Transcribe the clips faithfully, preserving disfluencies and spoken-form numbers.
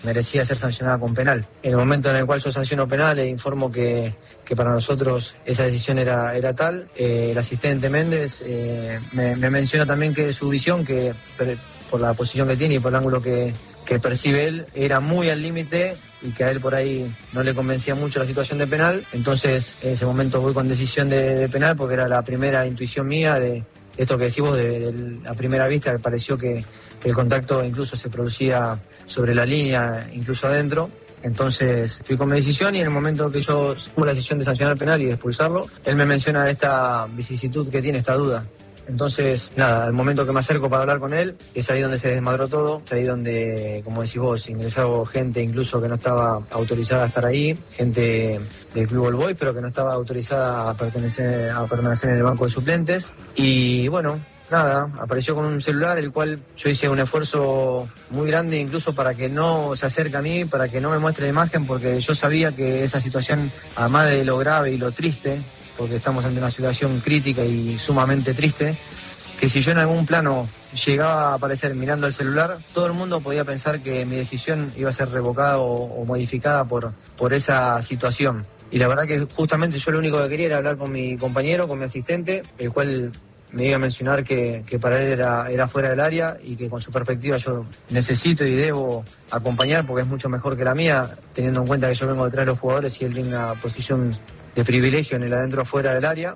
merecía ser sancionada con penal. En el momento en el cual yo sanciono penal, le informo que, que para nosotros esa decisión era, era tal. Eh, el asistente Méndez eh, me, me menciona también que su visión, que por la posición que tiene y por el ángulo que, que percibe él, era muy al límite y que a él por ahí no le convencía mucho la situación de penal. Entonces en ese momento voy con decisión de, de penal porque era la primera intuición mía de esto que decimos de, de la primera vista, que pareció que, que el contacto incluso se producía sobre la línea, incluso adentro. Entonces fui con mi decisión y en el momento que yo tuve la decisión de sancionar penal y de expulsarlo, él me menciona esta vicisitud que tiene, esta duda. Entonces, nada, al momento que me acerco para hablar con él, es ahí donde se desmadró todo, es ahí donde, como decís vos, ingresó gente incluso que no estaba autorizada a estar ahí, gente del Club All Boys, pero que no estaba autorizada a pertenecer, a permanecer en el banco de suplentes. Y bueno, nada, apareció con un celular, el cual yo hice un esfuerzo muy grande incluso para que no se acerque a mí, para que no me muestre la imagen, porque yo sabía que esa situación, además de lo grave y lo triste, porque estamos ante una situación crítica y sumamente triste, que si yo en algún plano llegaba a aparecer mirando el celular, todo el mundo podía pensar que mi decisión iba a ser revocada o, o modificada por, por esa situación. Y la verdad que justamente yo lo único que quería era hablar con mi compañero, con mi asistente, el cual me iba a mencionar que, que para él era, era fuera del área y que con su perspectiva yo necesito y debo acompañar porque es mucho mejor que la mía, teniendo en cuenta que yo vengo detrás de los jugadores y él tiene una posición de privilegio en el adentro afuera del área.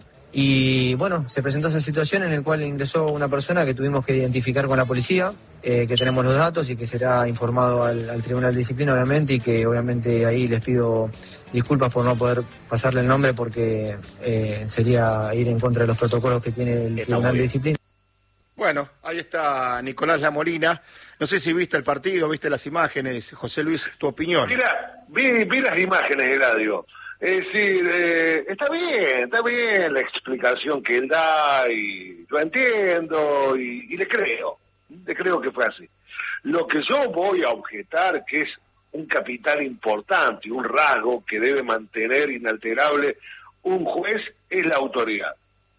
Y bueno, se presentó esa situación en la cual ingresó una persona que tuvimos que identificar con la policía, eh, que tenemos los datos y que será informado al, al Tribunal de Disciplina, obviamente, y que obviamente ahí les pido disculpas por no poder pasarle el nombre porque eh, sería ir en contra de los protocolos que tiene el Tribunal de Disciplina. Bueno, ahí está Nicolás Lamolina. No sé si viste el partido, viste las imágenes. José Luis, tu opinión. Mira, vi, vi las imágenes, Eladio. Es decir, eh, está bien, está bien la explicación que él da y lo entiendo y, y le creo, le creo que fue así. Lo que yo voy a objetar, que es un capital importante, un rasgo que debe mantener inalterable un juez, es la autoridad.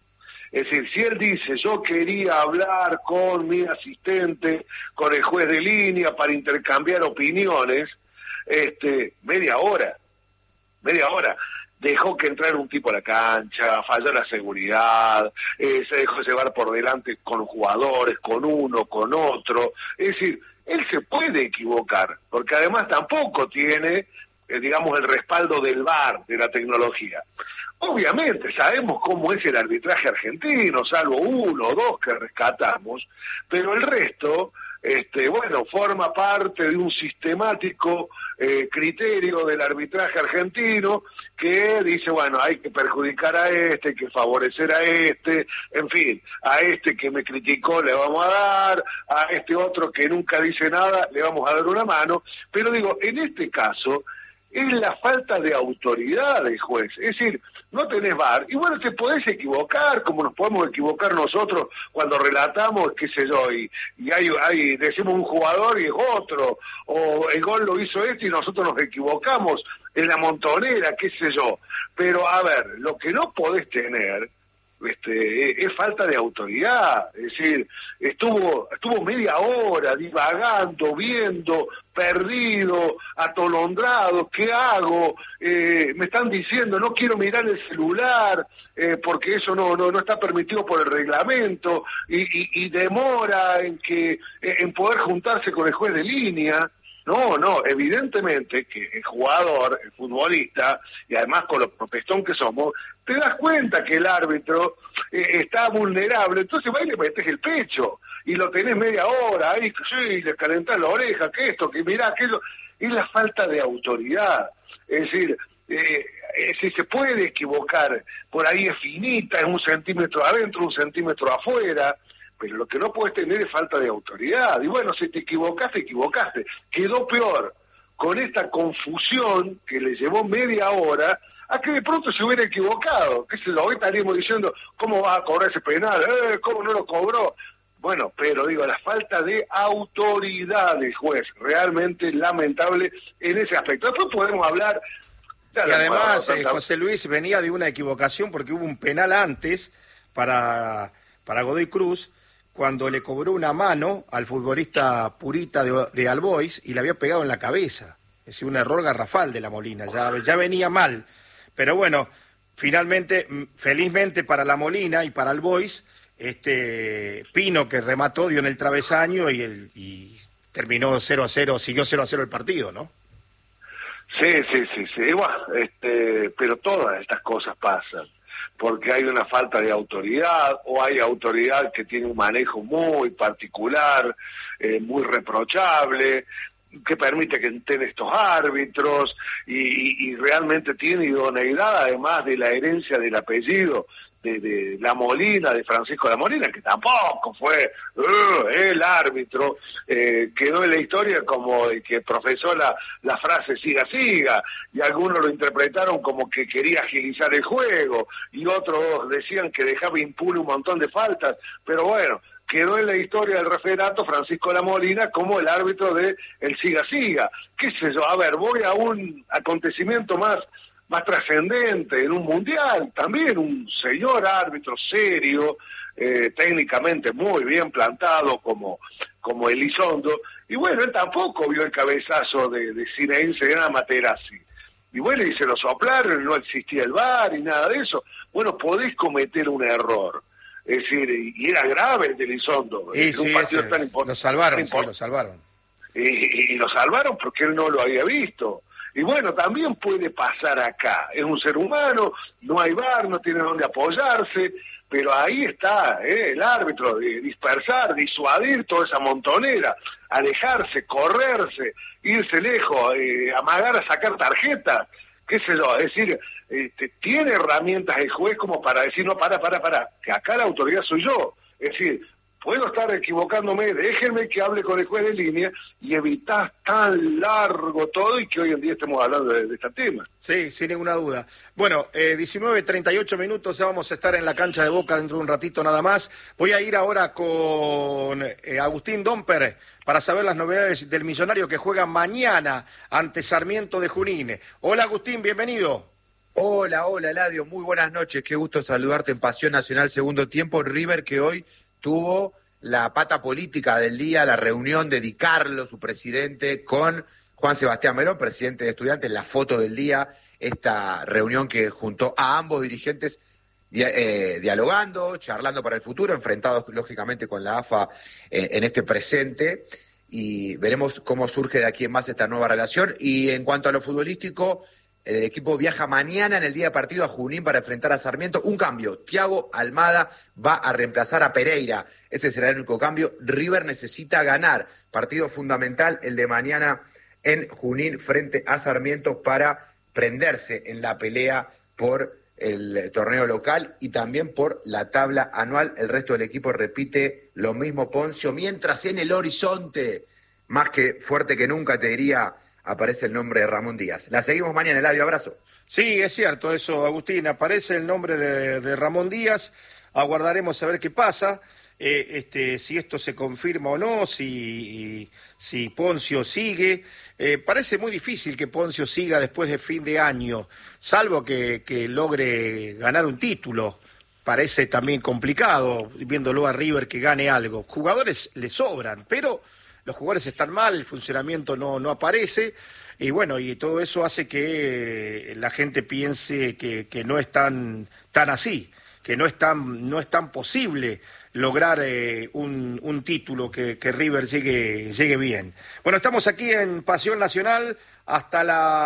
Es decir, si él dice, yo quería hablar con mi asistente, con el juez de línea para intercambiar opiniones, este, media hora. media hora, dejó que entrara un tipo a la cancha, falló la seguridad, eh, se dejó llevar por delante con jugadores, con uno, con otro, es decir, él se puede equivocar, porque además tampoco tiene, eh, digamos, el respaldo del V A R, de la tecnología. Obviamente sabemos cómo es el arbitraje argentino, salvo uno o dos que rescatamos, pero el resto, este, bueno, forma parte de un sistemático eh, criterio del arbitraje argentino que dice, bueno, hay que perjudicar a este, hay que favorecer a este, en fin, a este que me criticó le vamos a dar, a este otro que nunca dice nada le vamos a dar una mano, pero digo, en este caso es la falta de autoridad del juez, es decir, no tenés V A R, y bueno, te podés equivocar, como nos podemos equivocar nosotros cuando relatamos, qué sé yo, y, y hay, hay, decimos un jugador y es otro, o el gol lo hizo este y nosotros nos equivocamos en la montonera, qué sé yo, pero a ver, lo que no podés tener este, es falta de autoridad, es decir, estuvo estuvo media hora divagando, viendo, perdido, atolondrado, ¿qué hago? Eh, me están diciendo, no quiero mirar el celular, eh, porque eso no, no no está permitido por el reglamento, y, y, y demora en que en poder juntarse con el juez de línea. No, no, evidentemente que el jugador, el futbolista, y además con lo protestón que somos, te das cuenta que el árbitro eh, está vulnerable, entonces va y le metes el pecho, y lo tenés media hora, ahí sí, le calentás la oreja, que esto, que mirá, que eso, es la falta de autoridad, es decir, eh, eh, si se puede equivocar, por ahí es finita, es un centímetro adentro, un centímetro afuera, pero lo que no puedes tener es falta de autoridad. Y bueno, si te equivocaste, equivocaste. Quedó peor con esta confusión que le llevó media hora a que de pronto se hubiera equivocado. ¿Qué sé yo? Hoy estaríamos diciendo, ¿cómo va a cobrar ese penal? Eh, ¿Cómo no lo cobró? Bueno, pero digo, la falta de autoridad del juez, realmente lamentable en ese aspecto. Después podemos hablar... Y además, eh, José Luis venía de una equivocación porque hubo un penal antes para, para Godoy Cruz, cuando le cobró una mano al futbolista Purita de, de All Boys y le había pegado en la cabeza. Es decir, un error garrafal de la Molina, ya, ya venía mal. Pero bueno, finalmente, felizmente para la Molina y para All Boys, este, Pino que remató dio en el travesaño y, el, y terminó cero a cero, siguió cero a cero el partido, ¿no? Sí, sí, sí, sí. Bueno, este, pero todas estas cosas pasan, porque hay una falta de autoridad, o hay autoridad que tiene un manejo muy particular, eh, muy reprochable, que permite que estén estos árbitros, y, y, y realmente tiene idoneidad, además de la herencia del apellido de, de La Molina, de Francisco La Molina, que tampoco fue uh, el árbitro, eh, quedó en la historia como el que profesó la, la frase siga, siga, y algunos lo interpretaron como que quería agilizar el juego, y otros decían que dejaba impune un montón de faltas, pero bueno, quedó en la historia del referato Francisco La Molina como el árbitro de el siga, siga, qué sé yo, a ver, voy a un acontecimiento más más trascendente, en un mundial, también un señor árbitro serio, eh, técnicamente muy bien plantado como, como Elizondo, y bueno, él tampoco vio el cabezazo de, de Zinedine era Materazzi, y bueno, y se lo soplaron, no existía el V A R y nada de eso. Bueno, podés cometer un error, es decir, y era grave el de Elizondo, y en sí, un partido ese, tan importante. Lo salvaron, sí, lo salvaron. Y, y lo salvaron porque él no lo había visto. Y bueno, también puede pasar acá. Es un ser humano, no hay V A R, no tiene dónde apoyarse, pero ahí está ¿eh? el árbitro, de dispersar, disuadir toda esa montonera, alejarse, correrse, irse lejos, eh, amagar a sacar tarjetas, qué sé yo. Es decir, este, tiene herramientas el juez como para decir, no, para, para, para, que acá la autoridad soy yo. Es decir, puedo estar equivocándome, déjenme que hable con el juez de línea y evitar tan largo todo y que hoy en día estemos hablando de, de este tema. Sí, sin ninguna duda. Bueno, eh, diecinueve treinta y ocho minutos, ya vamos a estar en la cancha de Boca dentro de un ratito nada más. Voy a ir ahora con eh, Agustín Domper para saber las novedades del Millonario que juega mañana ante Sarmiento de Junín. Hola Agustín, bienvenido. Hola, hola Eladio, muy buenas noches, qué gusto saludarte en Pasión Nacional Segundo Tiempo. River que hoy tuvo la pata política del día, la reunión de Di Carlo, su presidente, con Juan Sebastián Merón, presidente de Estudiantes, la foto del día, esta reunión que juntó a ambos dirigentes eh, dialogando, charlando para el futuro, enfrentados lógicamente con la A F A eh, en este presente, y veremos cómo surge de aquí en más esta nueva relación. Y en cuanto a lo futbolístico, el equipo viaja mañana en el día de partido a Junín para enfrentar a Sarmiento. Un cambio, Thiago Almada va a reemplazar a Pereira. Ese será el único cambio. River necesita ganar. Partido fundamental el de mañana en Junín frente a Sarmiento para prenderse en la pelea por el torneo local y también por la tabla anual. El resto del equipo repite lo mismo, Poncio, mientras en el horizonte, más que fuerte que nunca, te diría, aparece el nombre de Ramón Díaz. La seguimos mañana, Eladio, abrazo. Sí, es cierto eso, Agustín, aparece el nombre de, de Ramón Díaz, aguardaremos a ver qué pasa, eh, este, si esto se confirma o no, si, si Poncio sigue. Eh, parece muy difícil que Poncio siga después de fin de año, salvo que, que logre ganar un título. Parece también complicado, viéndolo a River que gane algo. Jugadores le sobran, pero los jugadores están mal, el funcionamiento no, no aparece, y bueno, y todo eso hace que la gente piense que, que no es tan, tan así, que no es tan, no es tan posible lograr eh, un, un título que, que River llegue, llegue bien. Bueno, estamos aquí en Pasión Nacional hasta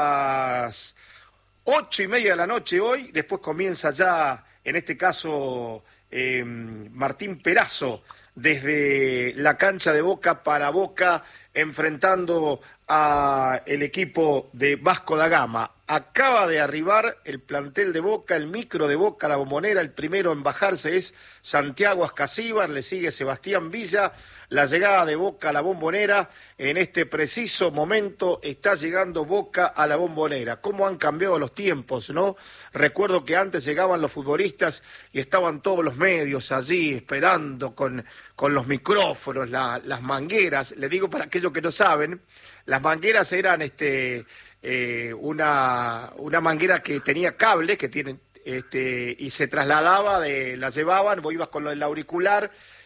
las ocho y media de la noche hoy, después comienza ya, en este caso, eh, Martín Perazo, desde la cancha de Boca para Boca, enfrentando a el equipo de Vasco da Gama. Acaba de arribar el plantel de Boca, el micro de Boca, la Bombonera. El primero en bajarse es Santiago Ascasíbar, le sigue Sebastián Villa. La llegada de Boca a la Bombonera, en este preciso momento está llegando Boca a la Bombonera. ¿Cómo han cambiado los tiempos, no? Recuerdo que antes llegaban los futbolistas y estaban todos los medios allí esperando con, con los micrófonos, la, las mangueras. Le digo para aquellos que no saben, las mangueras eran este eh, una, una manguera que tenía cables, que tienen, este, y se trasladaba, de, la llevaban, vos ibas con el auricular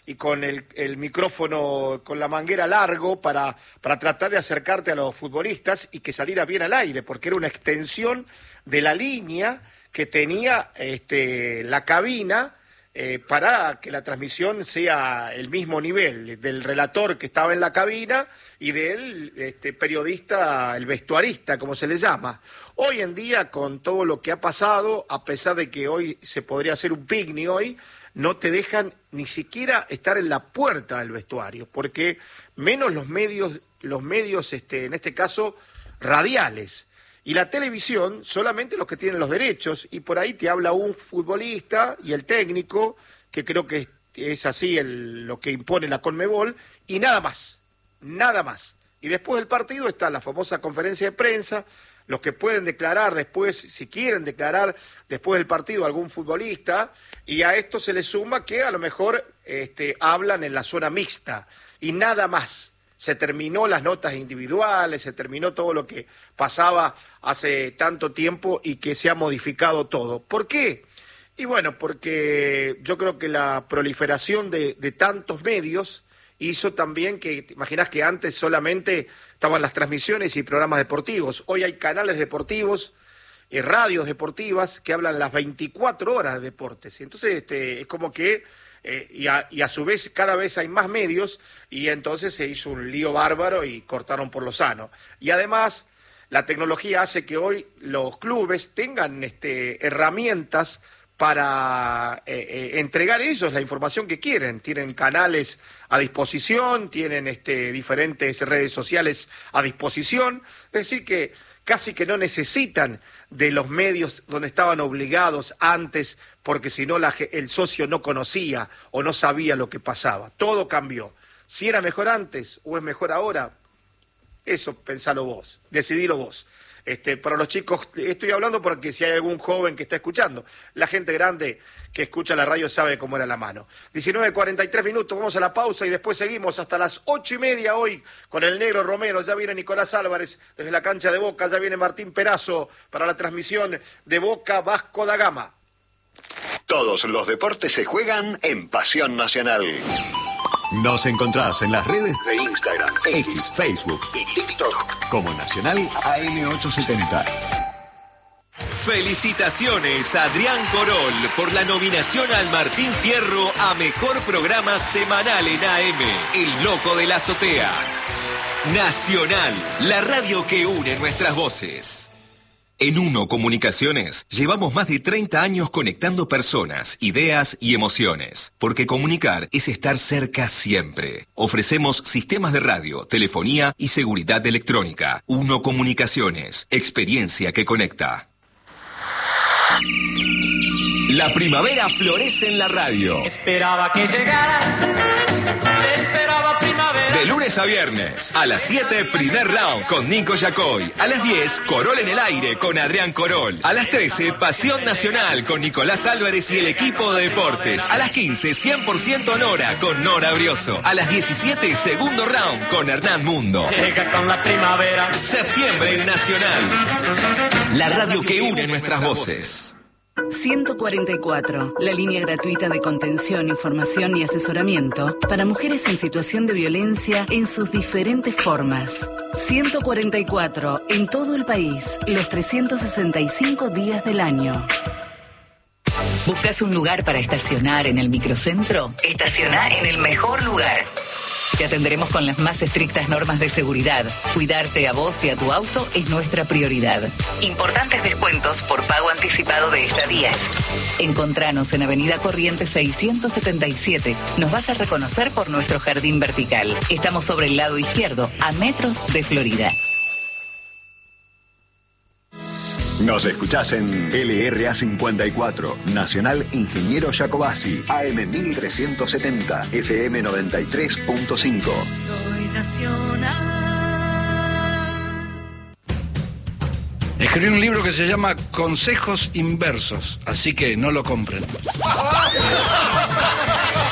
y con el, el micrófono, con la manguera largo para, para tratar de acercarte a los futbolistas y que saliera bien al aire, porque era una extensión de la línea que tenía este, la cabina eh, para que la transmisión sea el mismo nivel del relator que estaba en la cabina y del este, periodista, el vestuarista, como se le llama. Hoy en día, con todo lo que ha pasado, a pesar de que hoy se podría hacer un picnic hoy, no te dejan ni siquiera estar en la puerta del vestuario, porque menos los medios, los medios, este, en este caso, radiales. Y la televisión, solamente los que tienen los derechos, y por ahí te habla un futbolista y el técnico, que creo que es así el, lo que impone la Conmebol, y nada más, nada más. Y después del partido está la famosa conferencia de prensa, los que pueden declarar después, si quieren declarar después del partido algún futbolista, y a esto se le suma que a lo mejor este, hablan en la zona mixta, y nada más. Se terminó las notas individuales, se terminó todo lo que pasaba hace tanto tiempo y que se ha modificado todo. ¿Por qué? Y bueno, porque yo creo que la proliferación de, de tantos medios hizo también que, te imaginás que antes solamente estaban las transmisiones y programas deportivos. Hoy hay canales deportivos, eh, radios deportivas que hablan las veinticuatro horas de deportes. Entonces este, es como que... Eh, y, a, y a su vez cada vez hay más medios y entonces se hizo un lío bárbaro y cortaron por lo sano. Y además la tecnología hace que hoy los clubes tengan este, herramientas para eh, eh, entregar ellos la información que quieren. Tienen canales a disposición, tienen este, diferentes redes sociales a disposición, es decir que casi que no necesitan de los medios donde estaban obligados antes, porque si no la, el socio no conocía o no sabía lo que pasaba. Todo cambió. Si era mejor antes o es mejor ahora, eso pensalo vos, decidilo vos. Este, para los chicos, estoy hablando porque si hay algún joven que está escuchando, la gente grande que escucha la radio sabe cómo era la mano. diecinueve cuarenta y tres minutos, vamos a la pausa y después seguimos hasta las ocho y media hoy con el Negro Romero. Ya viene Nicolás Álvarez desde la cancha de Boca, ya viene Martín Perazo para la transmisión de Boca Vasco da Gama. Todos los deportes se juegan en Pasión Nacional. Nos encontrás en las redes de Instagram, X, Facebook y TikTok como Nacional A M ochocientos setenta. Felicitaciones a Adrián Corol por la nominación al Martín Fierro a Mejor Programa Semanal en A M, El Loco de la Azotea. Nacional, la radio que une nuestras voces. En Uno Comunicaciones llevamos más de treinta años conectando personas, ideas y emociones, porque comunicar es estar cerca siempre. Ofrecemos sistemas de radio, telefonía y seguridad electrónica. Uno Comunicaciones, experiencia que conecta. La primavera florece en la radio. Esperaba que llegaras, esperaba primavera. De lunes a viernes, a las siete, primer round con Nico Yacoy. A las diez, Corol en el aire con Adrián Corol. A las trece, Pasión Nacional con Nicolás Álvarez y el equipo de deportes. A las quince, cien por ciento Nora con Nora Brioso. A las diecisiete, segundo round con Hernán Mundo. Llega con la primavera. Septiembre en Nacional. La radio que une nuestras voces. ciento cuarenta y cuatro, la línea gratuita de contención, información y asesoramiento para mujeres en situación de violencia en sus diferentes formas. ciento cuarenta y cuatro, en todo el país, los trescientos sesenta y cinco días del año. ¿Buscas un lugar para estacionar en el microcentro? Estaciona en el mejor lugar. Te atenderemos con las más estrictas normas de seguridad. Cuidarte a vos y a tu auto es nuestra prioridad. Importantes descuentos por pago anticipado de estadías. Encontranos en Avenida Corrientes seiscientos setenta y siete. Nos vas a reconocer por nuestro jardín vertical. Estamos sobre el lado izquierdo, a metros de Florida. Nos escuchás en L R A cincuenta y cuatro, Nacional Ingeniero Jacobasi, A M mil trescientos setenta, F M noventa y tres punto cinco. Soy nacional. Escribí un libro que se llama Consejos Inversos, así que no lo compren.